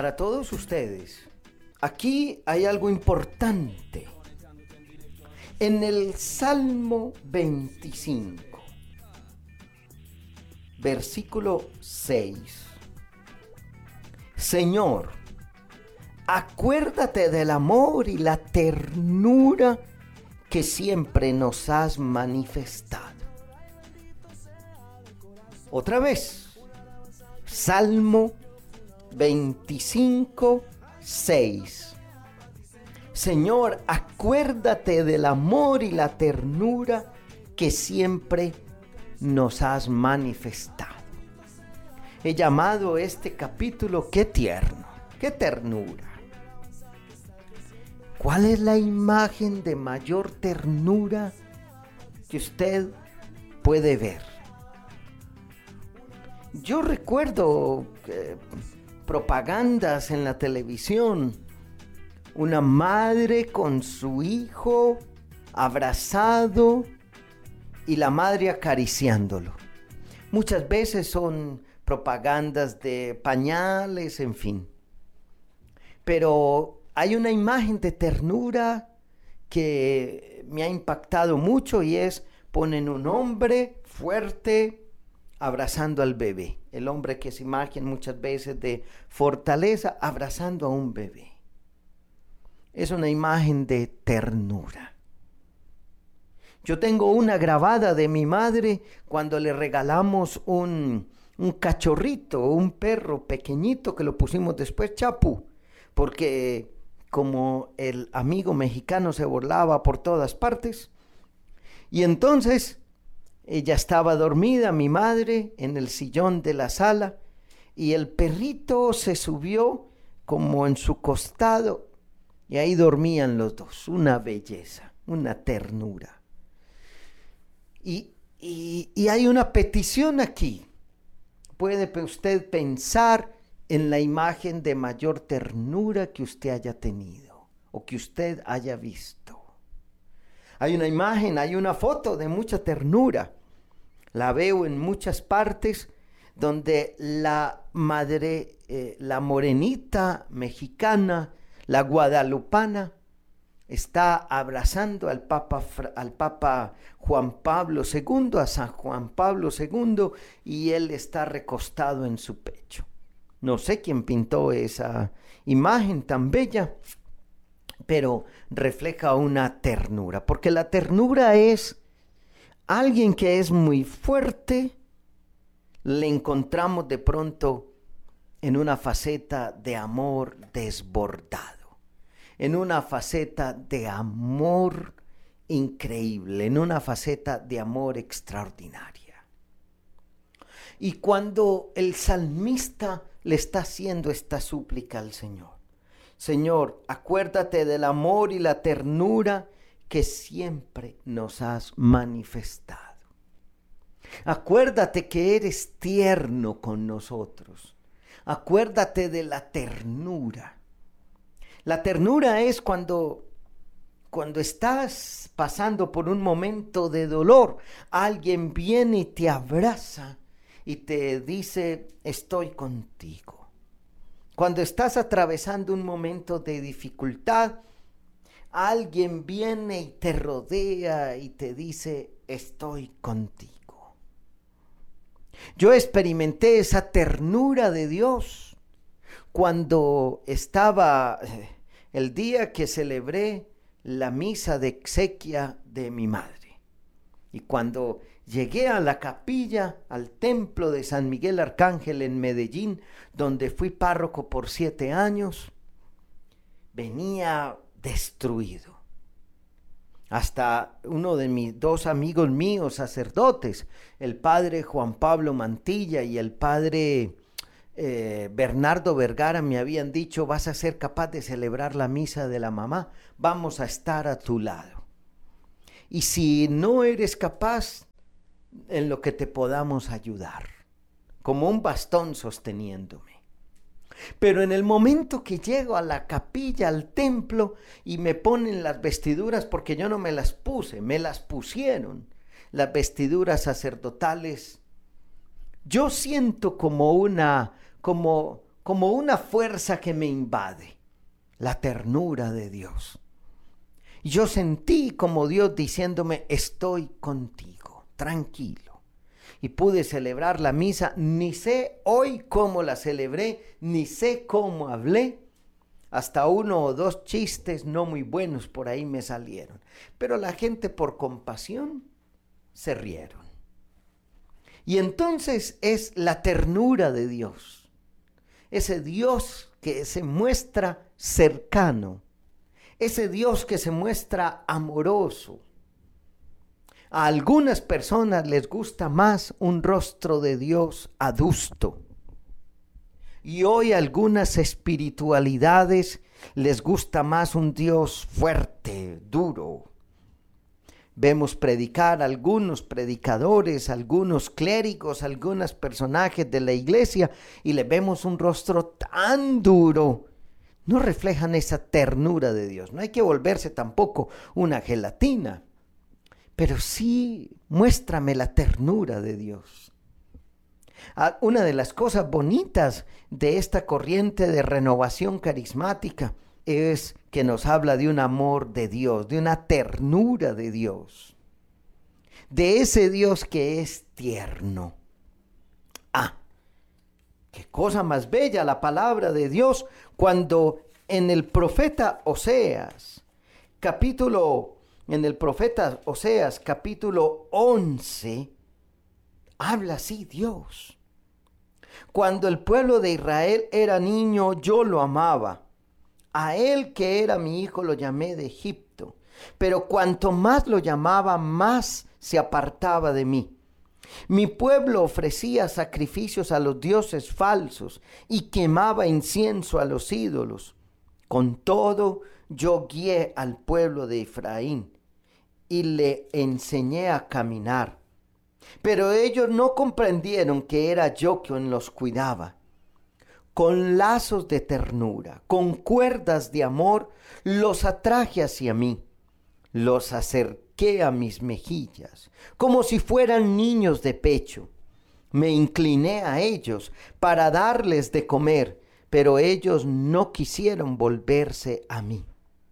para todos ustedes. Aquí hay algo importante. En el Salmo 25, versículo 6. Señor, acuérdate del amor y la ternura que siempre nos has manifestado. Otra vez, Salmo 25, 6. Señor, acuérdate del amor y la ternura que siempre nos has manifestado. He llamado este capítulo "Qué tierno, qué ternura". ¿Cuál es la imagen de mayor ternura que usted puede ver? Yo recuerdo propagandas en la televisión, una madre con su hijo abrazado y la madre acariciándolo. Muchas veces son propagandas de pañales, en fin. Pero hay una imagen de ternura que me ha impactado mucho y es, ponen un hombre fuerte abrazando al bebé. El hombre que es imagen muchas veces de fortaleza abrazando a un bebé. Es una imagen de ternura. Yo tengo una grabada de mi madre cuando le regalamos un cachorrito, un perro pequeñito que lo pusimos después Chapu, porque como el amigo mexicano se burlaba por todas partes, y entonces ella estaba dormida, mi madre, en el sillón de la sala, y el perrito se subió como en su costado, y ahí dormían los dos. Una belleza, una ternura. Y hay una petición aquí. Puede usted pensar en la imagen de mayor ternura que usted haya tenido o que usted haya visto. Hay una imagen, hay una foto de mucha ternura. La veo en muchas partes donde la madre, la morenita mexicana, la guadalupana, está abrazando al Papa Juan Pablo II, a San Juan Pablo II, y él está recostado en su pecho. No sé quién pintó esa imagen tan bella, pero refleja una ternura, porque la ternura es alguien que es muy fuerte, le encontramos de pronto en una faceta de amor desbordado, en una faceta de amor increíble, en una faceta de amor extraordinaria. Y cuando el salmista le está haciendo esta súplica al Señor, Señor, acuérdate del amor y la ternura que siempre nos has manifestado. Acuérdate que eres tierno con nosotros. Acuérdate de la ternura. La ternura es cuando estás pasando por un momento de dolor, alguien viene y te abraza y te dice, estoy contigo. Cuando estás atravesando un momento de dificultad, alguien viene y te rodea y te dice, estoy contigo. Yo experimenté esa ternura de Dios cuando estaba el día que celebré la misa de exequia de mi madre. Y cuando llegué a la capilla, al templo de San Miguel Arcángel en Medellín, donde fui párroco por 7 años, venía destruido. Hasta uno de mis 2 amigos míos, sacerdotes, el padre Juan Pablo Mantilla y el padre Bernardo Vergara, me habían dicho, vas a ser capaz de celebrar la misa de la mamá, vamos a estar a tu lado. Y si no eres capaz, en lo que te podamos ayudar, como un bastón sosteniéndome. Pero en el momento que llego a la capilla, al templo, y me ponen las vestiduras, porque yo no me las puse, me las pusieron, las vestiduras sacerdotales, yo siento como como una fuerza que me invade, la ternura de Dios. Y yo sentí como Dios diciéndome, estoy contigo, tranquilo. Y pude celebrar la misa, ni sé hoy cómo la celebré, ni sé cómo hablé. Hasta 1 o 2 chistes no muy buenos por ahí me salieron. Pero la gente por compasión se rieron. Y entonces es la ternura de Dios. Ese Dios que se muestra cercano. Ese Dios que se muestra amoroso. A algunas personas les gusta más un rostro de Dios adusto. Y hoy a algunas espiritualidades les gusta más un Dios fuerte, duro. Vemos predicar algunos predicadores, algunos clérigos, algunos personajes de la iglesia y le vemos un rostro tan duro. No reflejan esa ternura de Dios. No hay que volverse tampoco una gelatina, pero sí muéstrame la ternura de Dios. Una de las cosas bonitas de esta corriente de renovación carismática es que nos habla de un amor de Dios, de una ternura de Dios, de ese Dios que es tierno. Qué cosa más bella la palabra de Dios cuando en el profeta Oseas, capítulo 11, habla así Dios. Cuando el pueblo de Israel era niño, yo lo amaba. A él que era mi hijo lo llamé de Egipto. Pero cuanto más lo llamaba, más se apartaba de mí. Mi pueblo ofrecía sacrificios a los dioses falsos y quemaba incienso a los ídolos. Con todo, yo guié al pueblo de Efraín y le enseñé a caminar. Pero ellos no comprendieron que era yo quien los cuidaba. Con lazos de ternura, con cuerdas de amor, los atraje hacia mí. Los acerqué a mis mejillas, como si fueran niños de pecho. Me incliné a ellos para darles de comer, pero ellos no quisieron volverse a mí.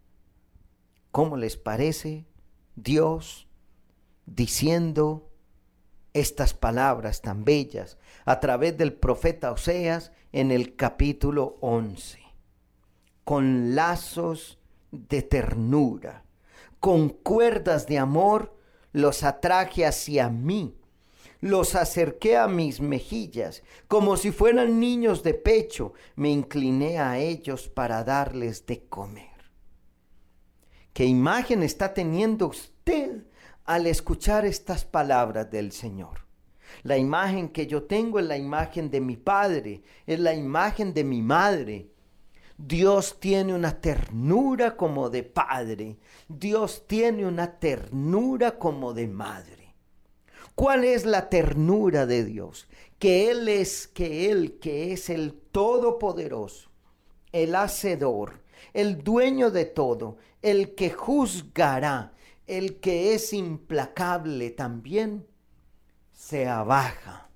¿Cómo les parece Dios diciendo estas palabras tan bellas a través del profeta Oseas en el capítulo 11? Con lazos de ternura, con cuerdas de amor, los atraje hacia mí. Los acerqué a mis mejillas, como si fueran niños de pecho. Me incliné a ellos para darles de comer. ¿Qué imagen está teniendo usted al escuchar estas palabras del Señor? La imagen que yo tengo es la imagen de mi padre, es la imagen de mi madre. Dios tiene una ternura como de padre. Dios tiene una ternura como de madre. ¿Cuál es la ternura de Dios? Que Él que es el Todopoderoso, el Hacedor, el dueño de todo, el que juzgará, el que es implacable también, se abaja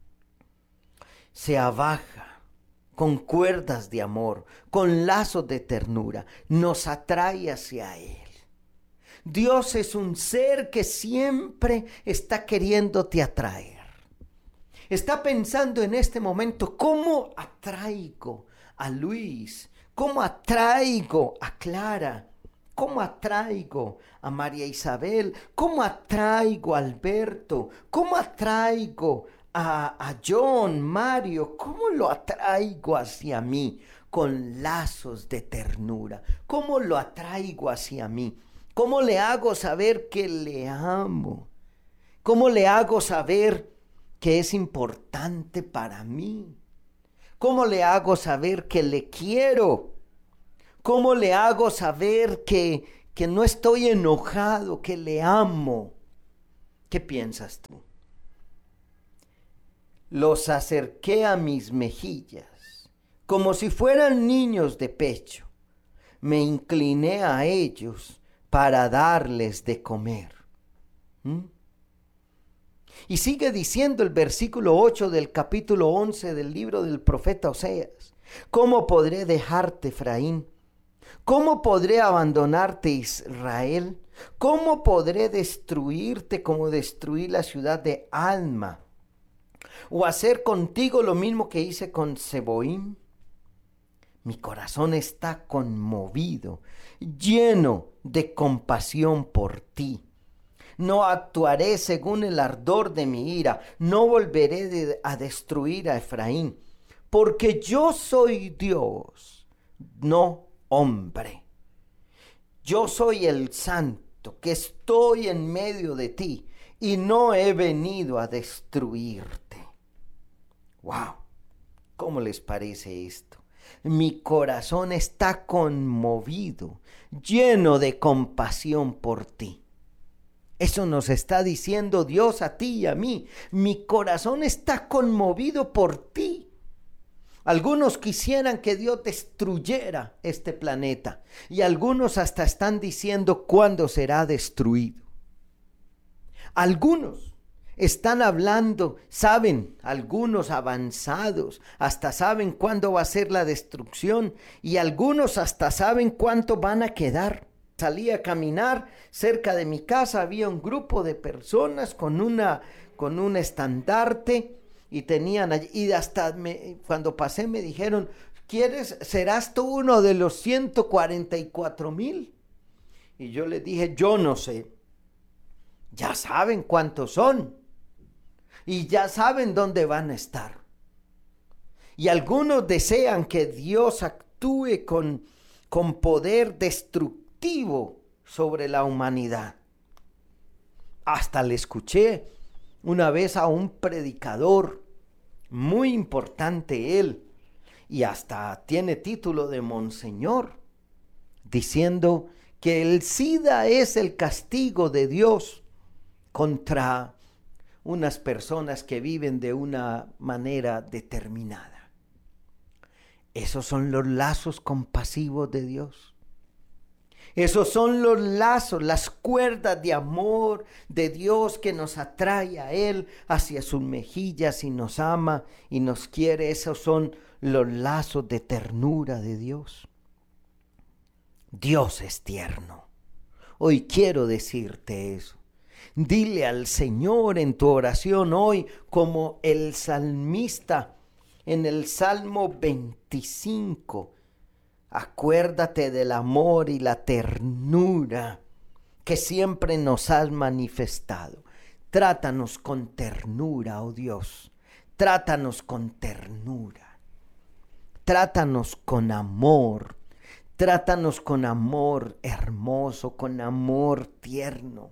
con cuerdas de amor, con lazos de ternura, nos atrae hacia Él. Dios es un ser que siempre está queriéndote atraer. Está pensando en este momento, ¿cómo atraigo a Luis? ¿Cómo atraigo a Clara? ¿Cómo atraigo a María Isabel? ¿Cómo atraigo a Alberto? ¿Cómo atraigo a John, Mario? ¿Cómo lo atraigo hacia mí? Con lazos de ternura. ¿Cómo lo atraigo hacia mí? ¿Cómo le hago saber que le amo? ¿Cómo le hago saber que es importante para mí? ¿Cómo le hago saber que le quiero? ¿Cómo le hago saber que no estoy enojado, que le amo? ¿Qué piensas tú? Los acerqué a mis mejillas, como si fueran niños de pecho. Me incliné a ellos para darles de comer. Y sigue diciendo el versículo 8 del capítulo 11 del libro del profeta Oseas. ¿Cómo podré dejarte, Efraín? ¿Cómo podré abandonarte, Israel? ¿Cómo podré destruirte como destruí la ciudad de Alma? ¿O hacer contigo lo mismo que hice con Zeboim? Mi corazón está conmovido, lleno de compasión por ti. No actuaré según el ardor de mi ira, no volveré a destruir a Efraín, porque yo soy Dios, no hombre. Yo soy el santo que estoy en medio de ti y no he venido a destruirte. ¡Wow! ¿Cómo les parece esto? Mi corazón está conmovido, lleno de compasión por ti. Eso nos está diciendo Dios a ti y a mí. Mi corazón está conmovido por ti. Algunos quisieran que Dios destruyera este planeta y algunos hasta están diciendo cuándo será destruido. Algunos están hablando, saben, algunos avanzados, hasta saben cuándo va a ser la destrucción y algunos hasta saben cuánto van a quedar. Salí a caminar, cerca de mi casa había un grupo de personas con un estandarte y tenían allí, y hasta cuando pasé me dijeron, ¿serás tú uno de los 144,000? Y yo les dije, yo no sé. Ya saben cuántos son. Y ya saben dónde van a estar. Y algunos desean que Dios actúe con poder destructivo sobre la humanidad. Hasta le escuché una vez a un predicador, muy importante él, y hasta tiene título de monseñor, diciendo que el SIDA es el castigo de Dios contra unas personas que viven de una manera determinada. Esos son los lazos compasivos de Dios. Esos son los lazos, las cuerdas de amor de Dios que nos atrae a Él hacia sus mejillas y nos ama y nos quiere. Esos son los lazos de ternura de Dios. Dios es tierno. Hoy quiero decirte eso. Dile al Señor en tu oración hoy, como el salmista en el Salmo 25. Acuérdate del amor y la ternura que siempre nos has manifestado. Trátanos con ternura, oh Dios. Trátanos con ternura. Trátanos con amor. Trátanos con amor hermoso, con amor tierno.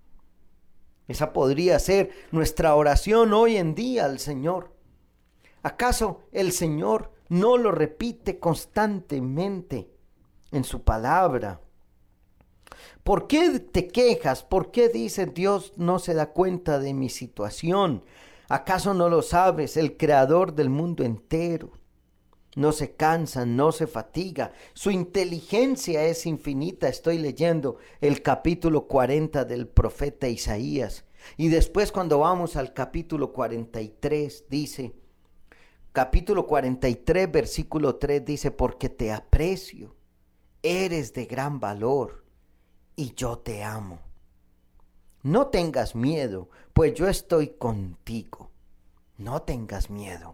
Esa podría ser nuestra oración hoy en día al Señor. ¿Acaso el Señor no lo repite constantemente en su palabra? ¿Por qué te quejas? ¿Por qué dices Dios no se da cuenta de mi situación? ¿Acaso no lo sabes? El creador del mundo entero no se cansa, no se fatiga. Su inteligencia es infinita. Estoy leyendo el capítulo 40 del profeta Isaías. Y después cuando vamos al capítulo 43 dice, capítulo 43 versículo 3 dice, porque te aprecio, eres de gran valor y yo te amo. No tengas miedo, pues yo estoy contigo. No tengas miedo.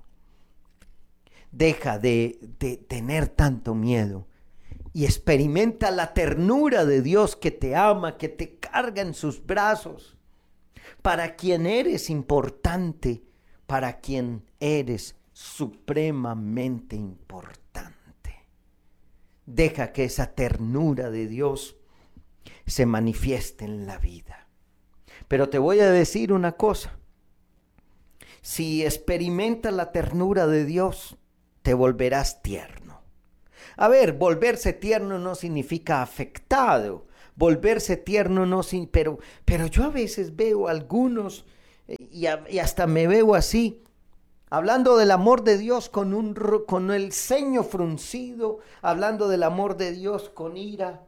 Deja de tener tanto miedo y experimenta la ternura de Dios que te ama, que te carga en sus brazos, para quien eres importante, para quien eres supremamente importante. Deja que esa ternura de Dios se manifieste en la vida. Pero te voy a decir una cosa. Si experimentas la ternura de Dios, te volverás tierno. A ver, volverse tierno no significa afectado. Volverse tierno no significa... Pero yo a veces veo algunos, y hasta me veo así, hablando del amor de Dios con el ceño fruncido, hablando del amor de Dios con ira.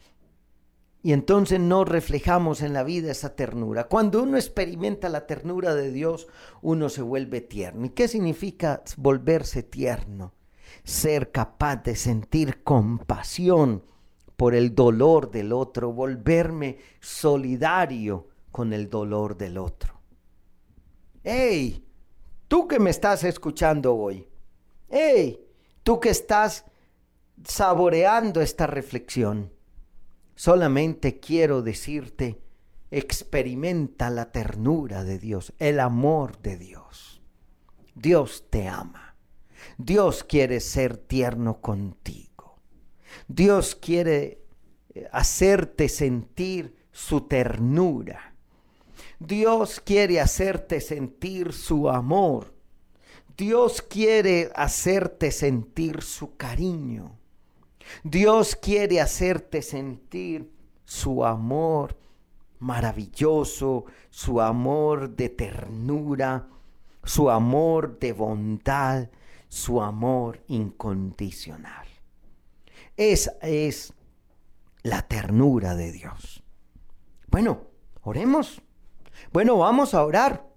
Y entonces no reflejamos en la vida esa ternura. Cuando uno experimenta la ternura de Dios, uno se vuelve tierno. ¿Y qué significa volverse tierno? ser capaz de sentir compasión por el dolor del otro, volverme solidario con el dolor del otro. ¡Hey! Tú que me estás escuchando hoy. ¡Hey! Tú que estás saboreando esta reflexión. Solamente quiero decirte, experimenta la ternura de Dios, el amor de Dios. Dios te ama. Dios quiere ser tierno contigo. Dios quiere hacerte sentir su ternura. Dios quiere hacerte sentir su amor. Dios quiere hacerte sentir su cariño. Dios quiere hacerte sentir su amor maravilloso, su amor de ternura, su amor de bondad, su amor incondicional. Esa es la ternura de Dios. Bueno, oremos. Bueno, vamos a orar,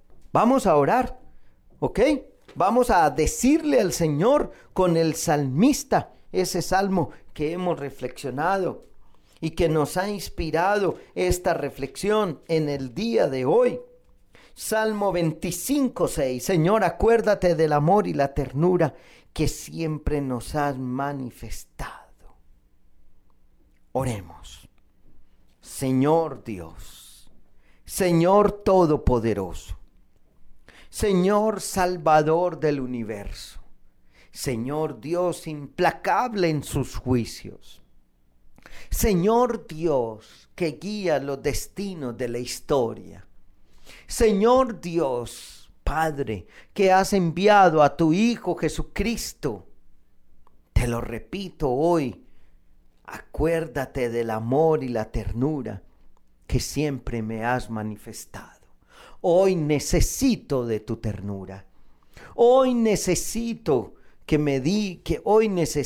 ¿ok? Vamos a decirle al Señor con el salmista, ese salmo que hemos reflexionado y que nos ha inspirado esta reflexión en el día de hoy. Salmo 25:6. Señor, acuérdate del amor y la ternura que siempre nos has manifestado. Oremos. Señor Dios, Señor Todopoderoso, Señor Salvador del universo, Señor Dios implacable en sus juicios, Señor Dios que guía los destinos de la historia, Señor Dios, Padre, que has enviado a tu Hijo Jesucristo, te lo repito hoy, acuérdate del amor y la ternura que siempre me has manifestado. Hoy necesito de tu ternura. Hoy necesito hoy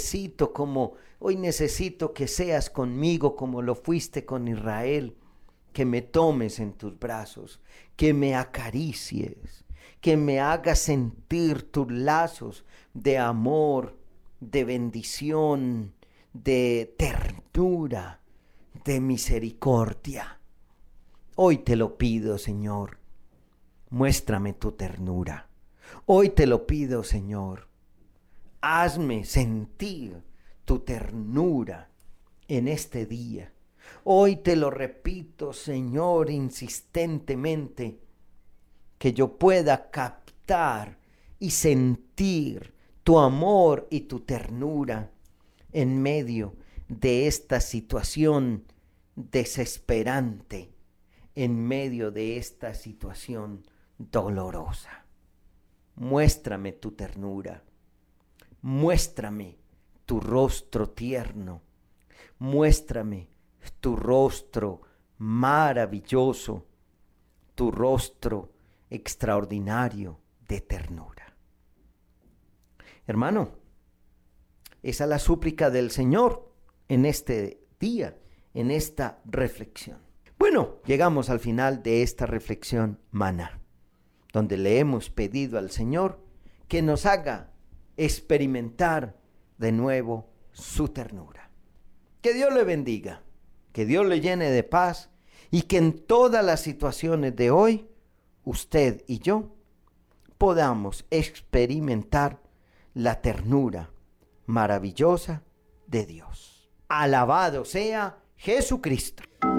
necesito que seas conmigo como lo fuiste con Israel, que me tomes en tus brazos, que me acaricies, que me hagas sentir tus lazos de amor, de bendición, de ternura, de misericordia. Hoy te lo pido, Señor, muéstrame tu ternura. Hoy te lo pido, Señor, hazme sentir tu ternura en este día. Hoy te lo repito, Señor, insistentemente, que yo pueda captar y sentir tu amor y tu ternura en medio de esta situación desesperante, en medio de esta situación dolorosa. Muéstrame tu ternura, muéstrame tu rostro tierno, muéstrame tu rostro maravilloso, tu rostro extraordinario de ternura. Hermano, esa es la súplica del Señor en este día, en esta reflexión. Bueno, llegamos al final de esta reflexión maná, donde le hemos pedido al Señor que nos haga experimentar de nuevo su ternura. Que Dios le bendiga, que Dios le llene de paz y que en todas las situaciones de hoy, usted y yo podamos experimentar la ternura maravillosa de Dios. Alabado sea Jesucristo.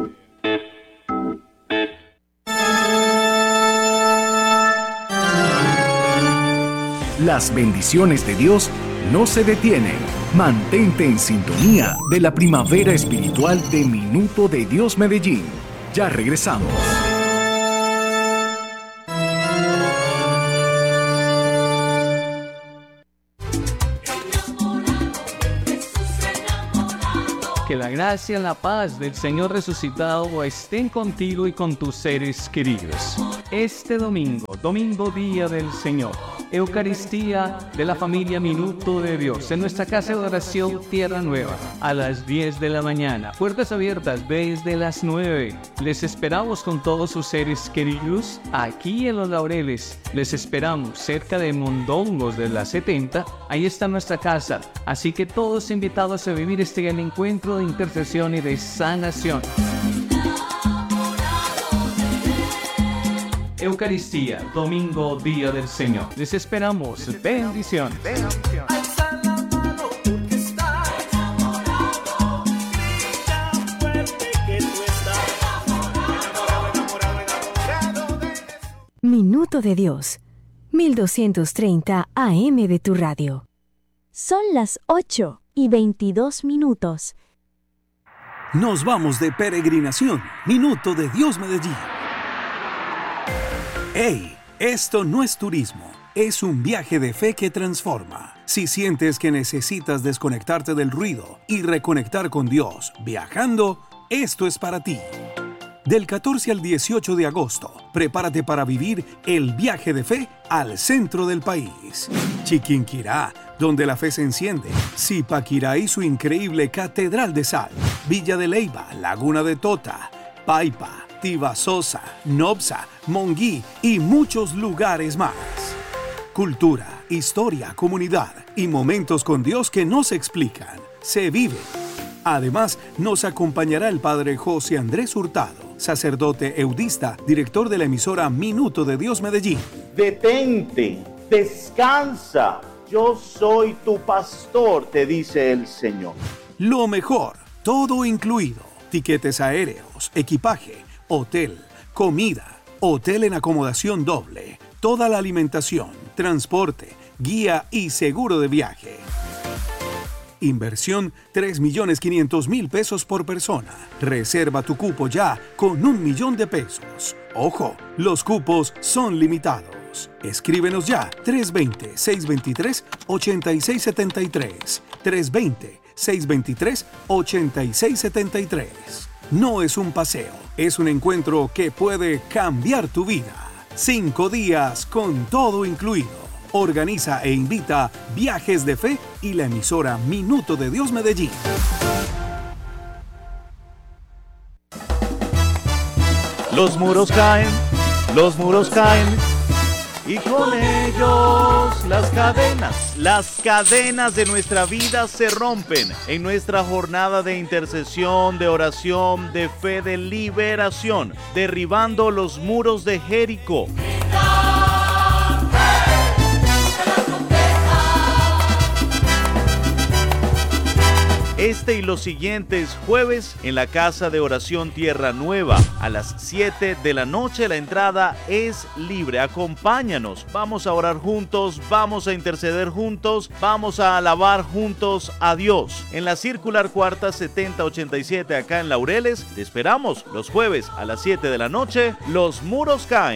Las bendiciones de Dios no se detienen. Mantente en sintonía de la primavera espiritual de Minuto de Dios Medellín. Ya regresamos. Que la gracia y la paz del Señor resucitado estén contigo y con tus seres queridos. Este domingo, domingo día del Señor, Eucaristía de la familia Minuto de Dios en nuestra casa de oración Tierra Nueva a las 10 de la mañana. Puertas abiertas desde las 9. Les esperamos con todos sus seres queridos aquí en Los Laureles. Les esperamos cerca de Mondongos de la 70. Ahí está nuestra casa. Así que todos invitados a vivir este gran encuentro de intercesión y de sanación. Eucaristía, domingo, día del Señor. Les esperamos. Bendiciones. Alza la mano porque estás enamorado. Grita fuerte que tú estás enamorado de Jesús. Minuto de Dios, 1230 AM de tu radio. Son las 8:22. Nos vamos de peregrinación. Minuto de Dios Medellín. ¡Hey! Esto no es turismo, es un viaje de fe que transforma. Si sientes que necesitas desconectarte del ruido y reconectar con Dios viajando, esto es para ti. Del 14 al 18 de agosto, prepárate para vivir el viaje de fe al centro del país. Chiquinquirá, donde la fe se enciende. Zipaquirá y su increíble Catedral de Sal. Villa de Leyva, Laguna de Tota, Paipa, Tibasosa, Nopsa, Monguí y muchos lugares más. Cultura, historia, comunidad y momentos con Dios que no se explican, se viven. Además, nos acompañará el Padre José Andrés Hurtado, sacerdote eudista, director de la emisora Minuto de Dios Medellín. Detente, descansa, yo soy tu pastor, te dice el Señor. Lo mejor, todo incluido. Tiquetes aéreos, equipaje, hotel, comida, hotel en acomodación doble, toda la alimentación, transporte, guía y seguro de viaje. Inversión 3.500.000 pesos por persona. Reserva tu cupo ya con 1 millón de pesos. Ojo, los cupos son limitados. Escríbenos ya 320-623-8673. 320-623-8673. No es un paseo, es un encuentro que puede cambiar tu vida. 5 días con todo incluido. Organiza e invita Viajes de Fe y la emisora Minuto de Dios Medellín. Los muros caen, y con ellos las cadenas de nuestra vida se rompen en nuestra jornada de intercesión, de oración, de fe, de liberación, derribando los muros de Jericó. Este y los siguientes jueves en la Casa de Oración Tierra Nueva a las 7 de la noche. La entrada es libre. Acompáñanos. Vamos a orar juntos, vamos a interceder juntos, vamos a alabar juntos a Dios. En la Circular Cuarta 7087 acá en Laureles. Te esperamos los jueves a las 7 de la noche. Los muros caen.